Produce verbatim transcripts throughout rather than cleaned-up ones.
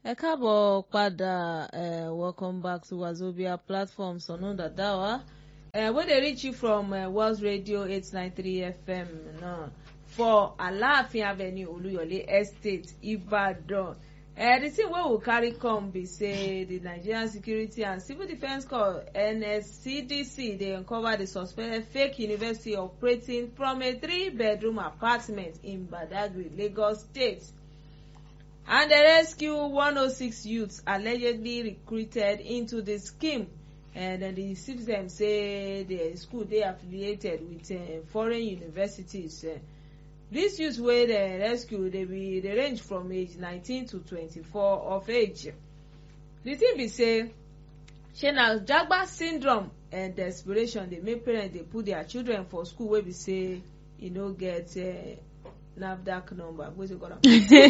Ẹ káàbọ̀ padà, uh, welcome back to Wazobia platform Sonoda Dawa. Uh, wey dey reach you from uh, World Radio eight ninety-three F M no, for Alaafin Avenue, Oluyole Estate, Ibadan. Uh, the thing wey we carry come be say the Nigerian Security and Civil Defence Corps N S C D C dey uncover the suspected fake university operating from a three-bedroom apartment in Badagry, Lagos State. And they rescue one oh six youths allegedly recruited into the scheme. And then the system say the school they affiliated with uh, foreign universities. Uh, these youths wey they rescue, they be they range from age nineteen to twenty-four of age. The thing be say, shey na Jagba syndrome and desperation dey make parents dey put their children for school wey be say e no get uh, NAFDAC number. What's it called?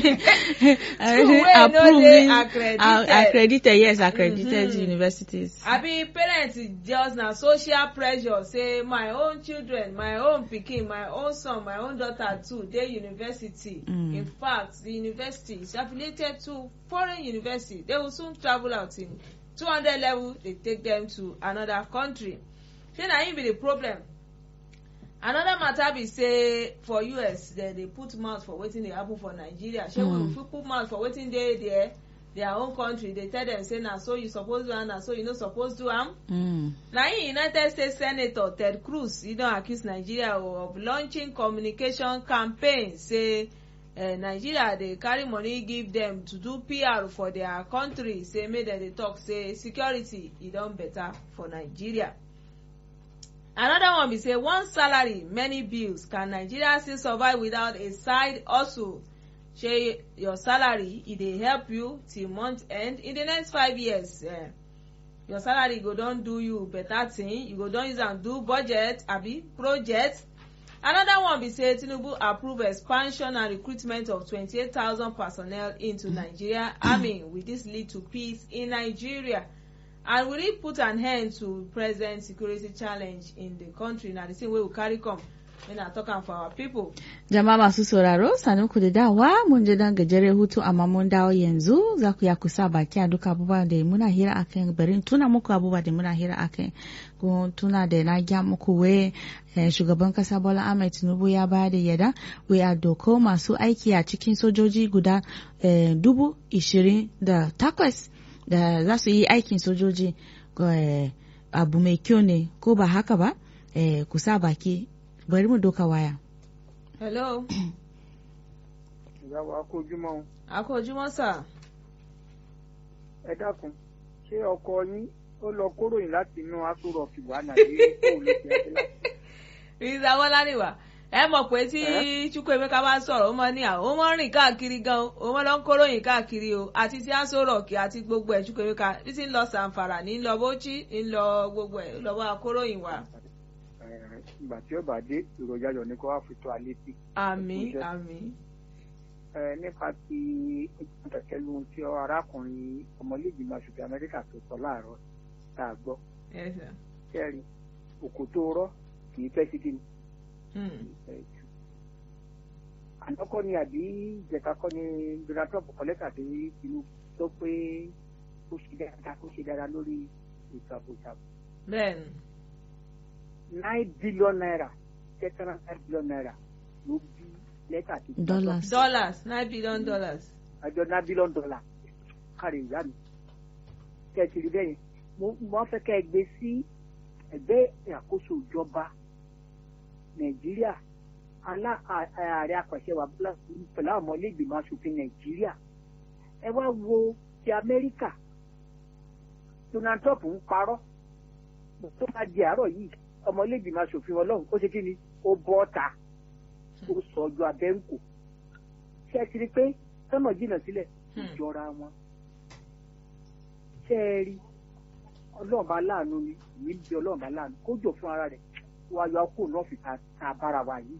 Approving, accredited. Uh, accredited, yes, accredited Mm-hmm. universities. I mean, parents just na social pressure. Say my own children, my own pikin, my own son, my own daughter too. They university. Mm. In fact, the university is affiliated to foreign university. They will soon travel out in two hundred level. They take them to another country. Then na him be the problem. Another matter be say for U S dem dey put mouth for wetin dey happen for Nigeria. Shey mm. we fit put mouth for wetin dey there, their own country. Dey tell them say na so you suppose do am, na so you no suppose do am. Mm. Na im United States Senator Ted Cruz he don accuse Nigeria of launching communication campaign say uh, Nigeria dey carry money give them to do P R for their country. Say make dem dey talk say security e don better for Nigeria. Another one be say one salary many bills. Can Nigeria still survive without a side hustle? Shey your salary e dey help you till month end. In the next five years uh, your salary go don do you better thing. You go don use am do budget abi project. Another one be say Tinubu approve expansion and recruitment of twenty-eight thousand personnel into Nigeria army. Will this lead to peace in Nigeria? And will it put an end to present security challenge in the country? Na the same way we carry come when I talk am for our people. Jama'a masu sauraro, sanunku da dawa, mun je dan gajere hutu amma mun dawo yanzu. Za ku ya kusa baki a duka abubuwa da muna hira akan, bari tuna muku abubuwa da muna hira akan. Ko tuna da na gya muku we eh, shugaban kasa Bola Ahmed Tinubu ya ba da yada we a doko masu aiki a cikin sojoji guda eh, dubu ishirin da takwas. Da za su yi aikin sojoji eh, abu mai kyau ne ko ba haka ba eh, ku sa baki bari mu doka waya. Hello. Ìyàwó akójúmọ́. Akójúmọ́ sà. Ẹ dákun, ṣé ọkọ yín ó lọ kóròyìn láti inú Aso Rock wá Nàìjíríà tó lè fi ẹsẹ̀ láti? Ìsàwọ́lá ni wà. Ẹ mọ̀ pé tí Chukwuemeka bá sọ̀rọ̀ ó mọ ní àwọn ó mọ rìn káàkiri gan ó mọ lọ ń kóròyìn káàkiri o àti tí Aso Rock àti gbogbo ẹ̀ Chukwuemeka bí ti ń lọ Sàǹfàrà ní lọ Bauchi ń lọ gbogbo ẹ̀ lọ́wọ́ akóròyìn wa. Ìgbà tí ó bá dé ìròyìn ayọ̀ ni kó wá fi tó alé sí. Àmín àmín. Nípa ti ìtẹ̀kẹ́lu tí arákùnrin ọmọlẹ́gbìmọ̀ aṣòfin Amẹ́ríkà tó sọ láàárọ̀ tá a gbọ́. Kẹ́rin òkú tó rọ́ kì í fẹ́ sí kí ni. Àlọ́kọ́ ni àbí ìjẹta kọ́ ni Donald Trump kọ́ lẹ́tà tó Tinubu tó pé ó ṣe dáadáa ó ṣe dáadáa lórí ètò ààbò ìṣàbò. Bẹ́ẹ̀ni. Nine billion naira tẹ́tẹ́rà nine billion naira ló bí lẹ́tà tó. Dollars. Dollars nine billion dollars. Àjọ nine billion dollars kárí ìyá mi. Kẹ́ ẹ ti rí bẹ́yẹn, mo fẹ́ kẹ́ ẹ gbé sí ẹgbẹ́ ìyàkóso ìjọba Nàìjíríà ààrẹ apàṣẹ wà pẹ̀lú àwọn ọmọlẹ́gbìmọ̀ aṣòfin Nàìjíríà. Ẹ wá wo ti Amẹ́ríkà. Donald Trump ń parọ́ tó bá di àárọ̀ yìí ọmọlẹ́gbìmọ̀ aṣòfin Ọlọ́run ó ṣe kí ni ó bọ́ ọ̀tá ó sọ ọjọ́ abẹ́ǹkò. Ṣé ẹ ti rí pé sọ́nà jìnnà sílẹ̀ ìjọra wọn? Ṣé ẹ rí Ọlọ́run bá láàánú ni ìwé ń bí Ọlọ́run bá láàánú kó jọ fún ara rẹ̀ wá yọ kó náà fi ta bára wa yìí.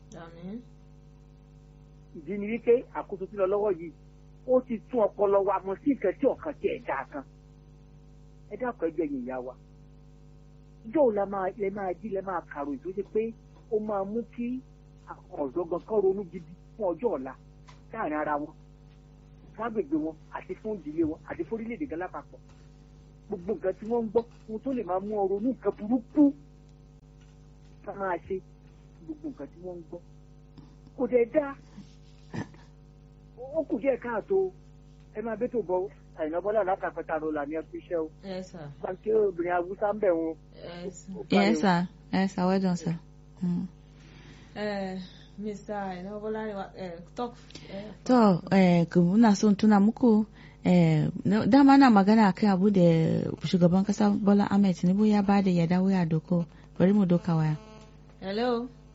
Ìdí ni wípé àkóso tí lọ lọ́wọ́ yìí ó ti tún ọpọlọ wa mọ sí nǹkan tí ọ̀kan tí ẹ̀ dáa kan. Ẹ dákun ẹgbẹ́ yìí ìyá wa. Ìjọ́ ò lẹ máa jí lẹ máa kàrò ètò ṣe pé ó máa mú kí àwọn ọ̀dọ́ gan kan ronú gidi fún ọjọ́ ọ̀la láàrin ara wọn. fún agbègbè wọn àti fún ìdílé wọn àti fún orílẹ̀-èdè gan lápapọ̀. Gbogbo nǹkan tí wọ́n ń gbọ́ ohun tó lè máa mú ọ ronú nǹkan burúkú ká máa ṣe gbogbo nǹkan tí wọ́n ń gbọ́. Kò dẹ̀ dáa, ó kù díẹ̀ káàtó, ẹ máa bẹ́ tó bọ́ Àyìnlá Bọ́lá látàpẹ́ta ló là ní ẹkú iṣẹ́ o. Yes, sir. Báńkì obìnrin Awúsá ń bẹ̀ wọn. Yes, sir. Yes, sir. Yes, sir. Well done, sir. Mm. Eh, Mister Àyìnlá Bọ́lá, eh, talk. Eh, To, eh, muna son tuna muku, eh, dama na magana akan abu da shugaban kasa Bola Ahmed Tinubu ya bada ya dawo ya doko. Bari mu doka waya. Hello.